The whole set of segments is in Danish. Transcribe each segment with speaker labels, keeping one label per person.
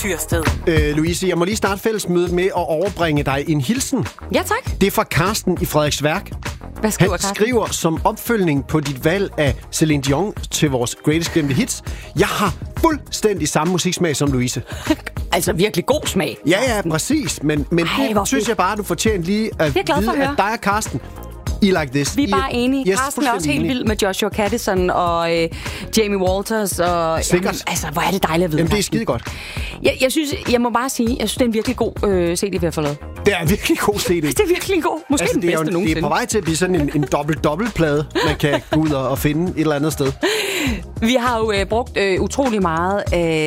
Speaker 1: Tyrsted.
Speaker 2: Louise, jeg må lige starte fællesmødet med at overbringe dig en hilsen.
Speaker 3: Ja, tak.
Speaker 2: Det er fra Karsten i Frederiksværk.
Speaker 3: Hvad skriver
Speaker 2: Han
Speaker 3: Karsten?
Speaker 2: skriver som opfølgning på dit valg af Celine Dion til vores Greatest Glemte Hits. Jeg har fuldstændig samme musiksmag som Louise.
Speaker 3: Altså virkelig god smag.
Speaker 2: Ja, præcis. Men det synes jeg bare, du fortjener lige at vide, at dig og Karsten, I like this.
Speaker 3: Vi er bare enige.
Speaker 2: Yes,
Speaker 3: Karsten er også helt vild med Joshua Caddison og Jamie Walters. Og,
Speaker 2: sikkert.
Speaker 3: Altså, hvor er det dejligt at vide.
Speaker 2: Jamen, det er skide godt.
Speaker 3: Jeg må bare sige, jeg synes, det er en virkelig god CD, vi har fået lavet.
Speaker 2: Det er en virkelig god CD.
Speaker 3: Det er virkelig en god. Måske den bedste nogensinde.
Speaker 2: Det er på vej til at blive sådan en dobbelt-plade, man kan gå ud og finde et eller andet sted.
Speaker 3: Vi har jo brugt utrolig meget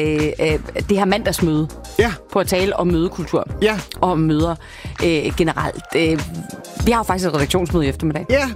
Speaker 3: det her mandagsmøde på at tale om mødekultur.
Speaker 2: Ja.
Speaker 3: Og om møder generelt. Vi har jo faktisk et redaktionsmøde i eftermiddag.
Speaker 2: Ja.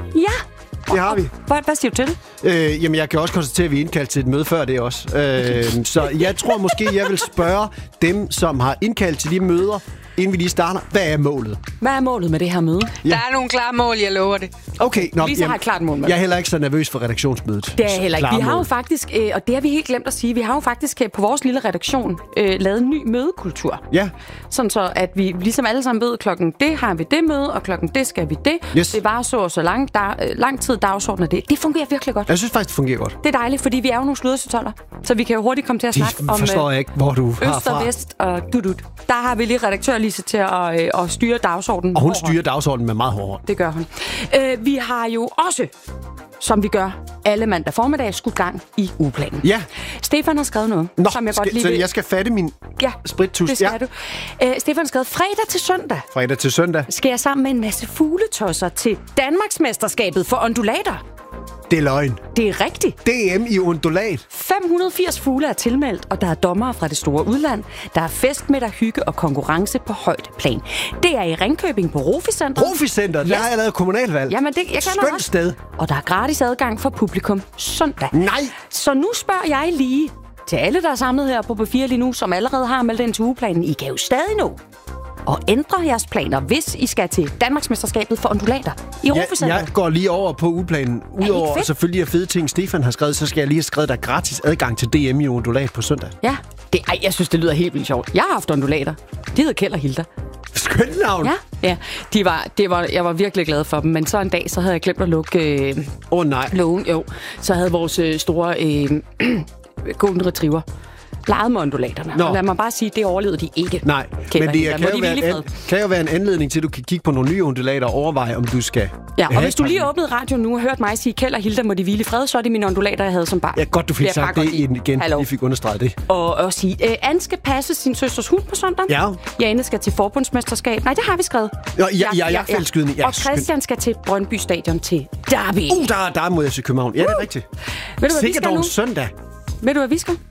Speaker 2: Det har vi.
Speaker 3: Hvad siger du til det?
Speaker 2: Jamen, jeg kan også konstatere, at vi er indkaldt til et møde før det også. Så jeg tror måske, jeg vil spørge dem, som har indkaldt til de møder, inden vi lige starter. Hvad er målet?
Speaker 3: Hvad er målet med det her møde?
Speaker 1: Ja. Der er nogle klare mål, jeg lover det.
Speaker 2: Okay,
Speaker 3: Lisa har et klart mål med det.
Speaker 2: Jeg er heller ikke så nervøs for redaktionsmødet.
Speaker 3: Det er heller ikke. Vi har jo faktisk, og det har vi helt glemt at sige, vi har jo faktisk på vores lille redaktion lavet en ny mødekultur.
Speaker 2: Ja.
Speaker 3: Sådan så, at vi ligesom alle sammen ved, klokken det har vi det møde, og klokken det skal vi det.
Speaker 2: Yes.
Speaker 3: Det var så lang tid dagsordenen af det. Det fungerer virkelig godt.
Speaker 2: Jeg synes faktisk, det fungerer godt.
Speaker 3: Det er dejligt, fordi vi er jo nogle sludersetoller, så vi kan jo hurtigt komme til at snakke om
Speaker 2: forstår jeg ikke, hvor du har
Speaker 3: øst og
Speaker 2: fra.
Speaker 3: vest og dudut. Der har vi lige redaktør Lise til at styre dagsordenen.
Speaker 2: Og hun styrer dagsordenen med meget hårdt.
Speaker 3: Det gør hun. Vi har jo også, som vi gør alle mandag formiddag, skudt gang i ugeplanen.
Speaker 2: Ja.
Speaker 3: Stefan har skrevet noget, som jeg godt lige
Speaker 2: så
Speaker 3: vil.
Speaker 2: jeg skal fatte min sprittus.
Speaker 3: Det skal du. Stefan har skrevet fredag til søndag.
Speaker 2: Fredag til søndag.
Speaker 3: Skal jeg sammen med en masse fugletosser til Danmarksmesterskabet for undulater.
Speaker 2: Det er løgn.
Speaker 3: Det er rigtigt.
Speaker 2: DM i undulat.
Speaker 3: 580 fugle er tilmeldt, og der er dommere fra det store udland. Der er fest med der hygge og konkurrence på højt plan. Det er i Ringkøbing på Rofiscenteret.
Speaker 2: Rofiscenteret? Der har jeg lavet kommunalvalg.
Speaker 3: Jamen, jeg kender
Speaker 2: skønt
Speaker 3: også.
Speaker 2: Sted.
Speaker 3: Og der er gratis adgang for publikum søndag.
Speaker 2: Nej!
Speaker 3: Så nu spørger jeg lige til alle, der er samlet her på B4 lige nu, som allerede har meldt ind til ugeplanen. I kan jo stadig nå og ændre jeres planer, hvis I skal til Danmarksmesterskabet for undulater i Rofiscenteret.
Speaker 2: Jeg går lige over på ugeplanen. Udover selvfølgelig at fede ting, Stefan har skrevet, så skal jeg lige have skrevet, der er gratis adgang til DM i undulat på søndag.
Speaker 3: Ja, jeg synes, det lyder helt vildt sjovt. Jeg har haft undulater. De hedder Kjeld og Hilda.
Speaker 2: Skønt navn.
Speaker 3: Ja. Jeg var virkelig glad for dem, men så en dag, så havde jeg glemt at lukke
Speaker 2: nej.
Speaker 3: lågen. Jo, så havde vores store golden retriever leget med undulaterne. Og lad mig bare sige, det overlevede de ikke.
Speaker 2: Nej, men det kan jo være en anledning til, at du kan kigge på nogle nye undulater og overveje, om du skal...
Speaker 3: Ja, og hvis du lige åbnede radioen nu og hørt mig sige, Kjeld og Hilda må de hvile i fred, så er det mine undulater, jeg havde som barn.
Speaker 2: Ja, godt du fik sagt det igen.
Speaker 3: Hallo.
Speaker 2: Vi fik understreget det.
Speaker 3: Og sige, Anne skal passe sin søsters hund på søndag.
Speaker 2: Ja.
Speaker 3: Jane skal til forbundsmesterskab. Nej, det har vi skrevet.
Speaker 2: Ja, fællesskydning. Ja,
Speaker 3: og Christian skal til Brøndby Stadion til Derby.
Speaker 2: Der må jeg til København. Ja, det er rigtigt.
Speaker 3: Ved du, hvad
Speaker 2: sikkert dog søndag.
Speaker 3: Ved du, hvad vi skal?